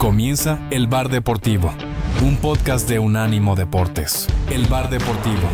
Comienza El Bar Deportivo, un podcast de Unánimo Deportes. El Bar Deportivo.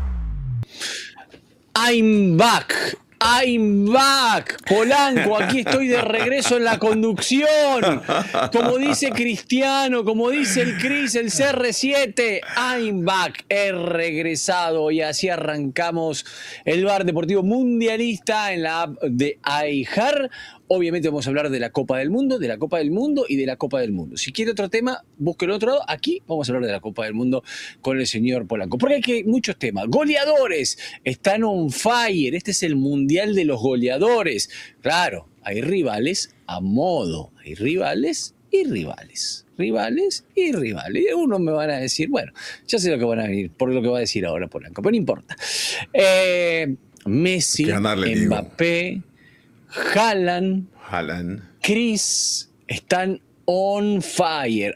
I'm back. Polanco, aquí estoy de regreso en la conducción. Como dice Cristiano, como dice el Cris, el CR7, I'm back. He regresado y así arrancamos el Bar Deportivo Mundialista en la app de iHeart. Obviamente vamos a hablar de la Copa del Mundo, y de la Copa del Mundo. Si quiere otro tema, busque el otro lado. Aquí vamos a hablar de la Copa del Mundo con el señor Polanco. Porque hay muchos temas. Goleadores están on fire. Este es el Mundial de los goleadores. Claro, hay rivales a modo. Hay rivales y rivales. Rivales y rivales. Y unos me van a decir, bueno, ya sé lo que van a venir, por lo que va a decir ahora Polanco, pero no importa. Messi, Mbappé, Haaland, Chris están on fire.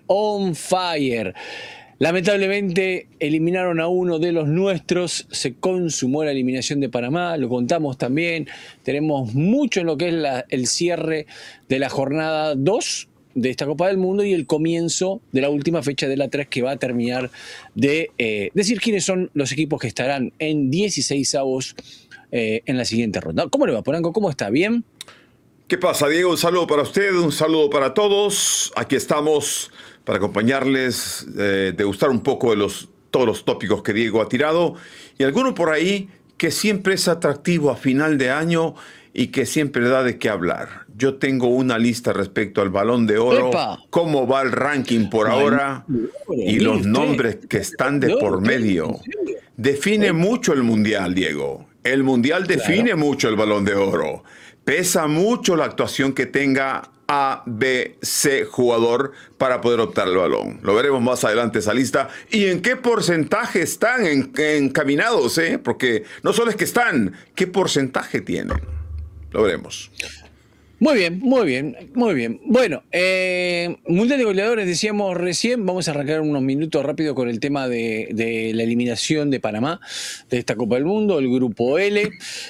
Lamentablemente eliminaron a uno de los nuestros, se consumó la eliminación de Panamá, lo contamos también, tenemos mucho en lo que es el cierre de la jornada 2 de esta Copa del Mundo y el comienzo de la última fecha de la 3 que va a terminar de decir quiénes son los equipos que estarán en 16avos en la siguiente ronda. ¿Cómo le va, Polanco? ¿Cómo está? ¿Bien? ¿Qué pasa, Diego? Un saludo para usted, un saludo para todos. Aquí estamos para acompañarles, degustar un poco de todos los tópicos que Diego ha tirado y alguno por ahí que siempre es atractivo a final de año y que siempre da de qué hablar. Yo tengo una lista respecto al Balón de Oro, cómo va el ranking por ahora y los nombres que están de por medio. Define mucho el Mundial, Diego. El Mundial define mucho el Balón de Oro. Pesa mucho la actuación que tenga A, B, C jugador para poder optar el balón. Lo veremos más adelante esa lista. ¿Y en qué porcentaje están encaminados? Porque no solo es que están, ¿qué porcentaje tienen? Lo veremos. Muy bien. Bueno, Mundial de Goleadores decíamos recién, vamos a arrancar unos minutos rápido con el tema de la eliminación de Panamá de esta Copa del Mundo, el Grupo L.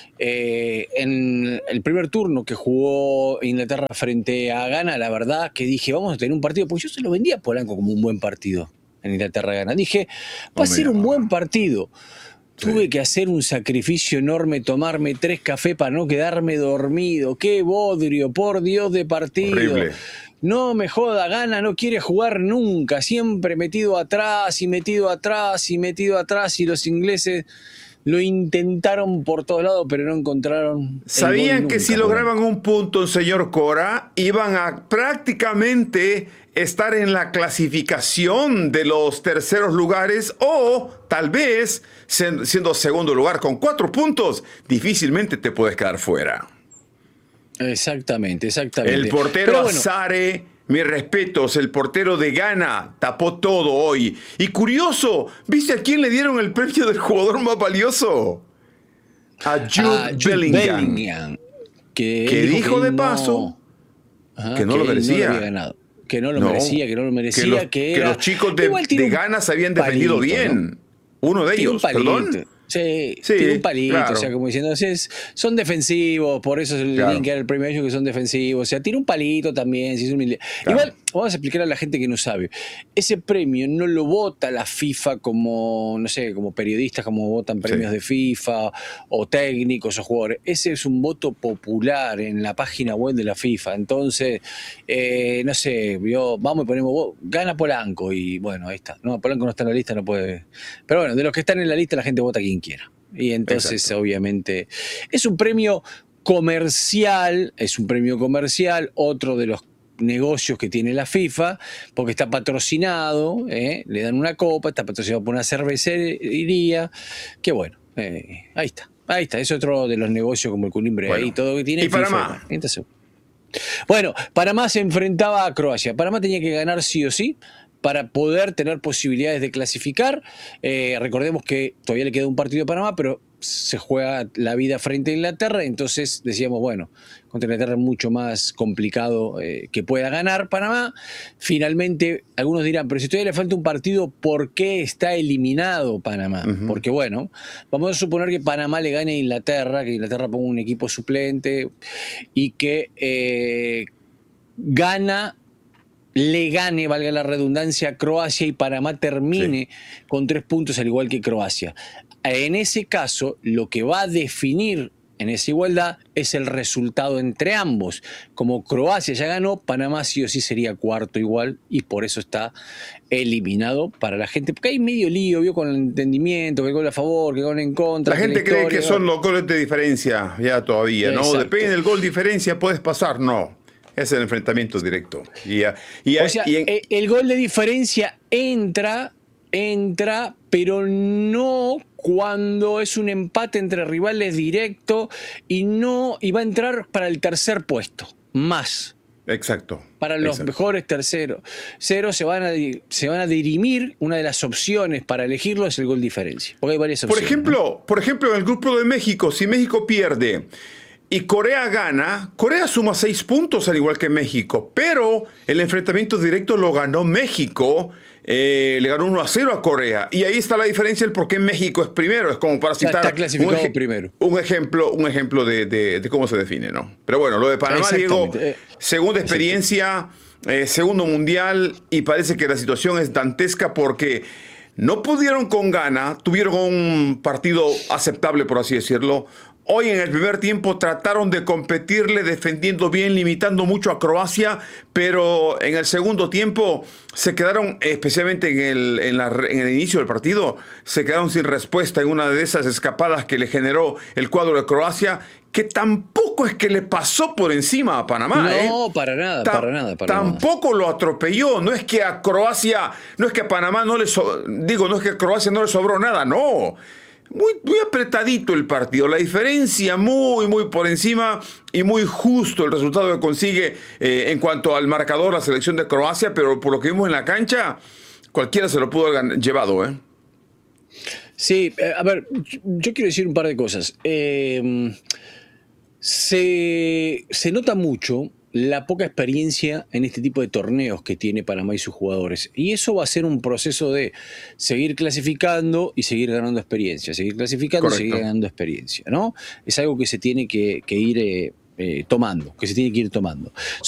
En el primer turno que jugó Inglaterra frente a Ghana, la verdad que dije, vamos a tener un partido, porque yo se lo vendía a Polanco como un buen partido en Inglaterra-Ghana. Dije, va a ser un buen partido. Tuve que hacer un sacrificio enorme, tomarme 3 cafés para no quedarme dormido. ¡Qué bodrio, por Dios, de partido! Horrible. No me joda, Ghana no quiere jugar nunca. Siempre metido atrás y los ingleses lo intentaron por todos lados, pero no encontraron. ¿Sabían que si lograban un punto, señor Cora, iban a prácticamente estar en la clasificación de los terceros lugares o tal vez siendo segundo lugar con 4 puntos, difícilmente te puedes quedar fuera? Exactamente. El portero Azare, mis respetos, el portero de Ghana tapó todo hoy. Y curioso, ¿viste a quién le dieron el premio del jugador más valioso? A Jude Bellingham. Que dijo de paso que no lo merecía. Que no lo merecía. Que los chicos de Ghana se habían defendido bien. ¿No? Uno de ellos, perdón. Sí, tiene un palito, claro. O sea, como diciendo, son defensivos, por eso le tienen que dar el premio a ellos que son defensivos, o sea, tiene un palito también, si es humilde. Claro. Igual, vamos a explicar a la gente que no sabe, ese premio no lo vota la FIFA como, no sé, como periodistas, como votan premios de FIFA, o técnicos, o jugadores. Ese es un voto popular en la página web de la FIFA, entonces, no sé, vamos y ponemos, gana Polanco, y bueno, ahí está. No, Polanco no está en la lista, no puede. Pero bueno, de los que están en la lista, la gente vota quien quiera. Y entonces, obviamente, es un premio comercial, otro de los negocios que tiene la FIFA, porque está patrocinado, le dan una copa, está patrocinado por una cervecería, que bueno, ahí está, es otro de los negocios como el Culimbre, ahí todo que tiene ¿Y FIFA. Panamá? Bueno, Panamá se enfrentaba a Croacia. Panamá tenía que ganar sí o sí para poder tener posibilidades de clasificar. Recordemos que todavía le queda un partido a Panamá, pero se juega la vida frente a Inglaterra, entonces decíamos, bueno, contra Inglaterra es mucho más complicado que pueda ganar Panamá. Finalmente, algunos dirán, pero si todavía le falta un partido, ¿por qué está eliminado Panamá? Porque bueno, vamos a suponer que Panamá le gane a Inglaterra, que Inglaterra ponga un equipo suplente y que gana le gane, valga la redundancia, a Croacia y Panamá termine con 3 puntos al igual que Croacia. En ese caso, lo que va a definir en esa igualdad es el resultado entre ambos. Como Croacia ya ganó, Panamá sí o sí sería cuarto igual y por eso está eliminado para la gente. Porque hay medio lío, vio, con el entendimiento, que gol a favor, que gol en contra. La gente cree que son los goles de diferencia ya todavía, ¿no? Exacto. Depende del gol diferencia, puedes pasar, no. Es el enfrentamiento directo. El gol de diferencia entra, pero no cuando es un empate entre rivales directo y va a entrar para el tercer puesto, más. Exacto. Para los mejores terceros. Se van a dirimir. Una de las opciones para elegirlo es el gol diferencia. Porque hay varias opciones. Por ejemplo, en el grupo de México, si México pierde y Corea gana, Corea suma 6 puntos al igual que México, pero el enfrentamiento directo lo ganó México, le ganó 1-0 a Corea, y ahí está la diferencia, el por qué México es primero, es como para citar está clasificado primero. un ejemplo de cómo se define, ¿no? Pero bueno, lo de Panamá, Diego, segunda experiencia, segundo mundial, y parece que la situación es dantesca porque no pudieron con Ghana, tuvieron un partido aceptable, por así decirlo. Hoy en el primer tiempo trataron de competirle, defendiendo bien, limitando mucho a Croacia, pero en el segundo tiempo se quedaron, especialmente en el inicio del partido, se quedaron sin respuesta en una de esas escapadas que le generó el cuadro de Croacia, que tampoco es que le pasó por encima a Panamá. No, para nada. Tampoco lo atropelló. No es que a Croacia, no es que a Panamá no es que a Croacia no le sobró nada, no. Muy apretadito el partido, la diferencia muy por encima y muy justo el resultado que consigue en cuanto al marcador la selección de Croacia, pero por lo que vimos en la cancha, cualquiera se lo pudo haber llevado, Sí, a ver, yo quiero decir un par de cosas. Se nota mucho la poca experiencia en este tipo de torneos que tiene Panamá y sus jugadores. Y eso va a ser un proceso de seguir clasificando y seguir ganando experiencia. Seguir clasificando y seguir ganando experiencia, ¿no? Es algo que se tiene que ir tomando,